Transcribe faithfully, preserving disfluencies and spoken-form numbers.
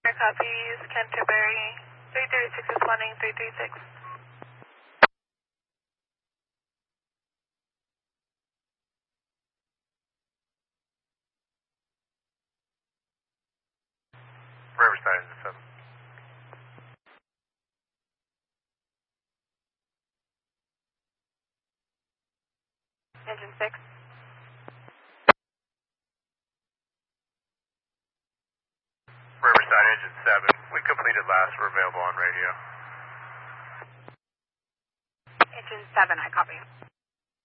Copies, Canterbury, three thirty-six is landing, three three six. Riverside, engine seven. Engine six. Riverside, engine seven. We completed last. We're available on radio. Engine seven, I copy.